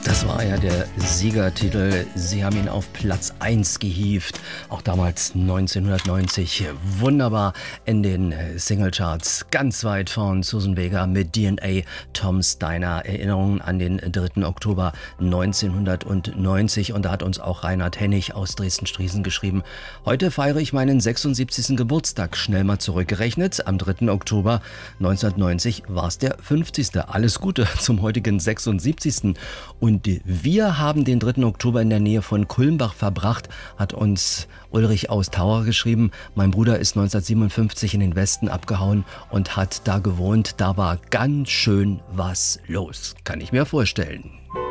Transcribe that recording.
Das war ja der Siegertitel. Sie haben ihn auf Platz 1 gehievt. Auch damals 1990. Wunderbar in den Singlecharts. Ganz weit vorn Susan Vega mit DNA, Tom Steiner. Erinnerungen an den 3. Oktober 1990. Und da hat uns auch Reinhard Hennig aus Dresden-Striesen geschrieben. Heute feiere ich meinen 76. Geburtstag. Schnell mal zurückgerechnet. Am 3. Oktober 1990 war es der 50. Alles Gute zum heutigen 76. Und wir haben den 3. Oktober in der Nähe von Kulmbach verbracht, hat uns Ulrich aus Tauer geschrieben. Mein Bruder ist 1957 in den Westen abgehauen und hat da gewohnt. Da war ganz schön was los, kann ich mir vorstellen.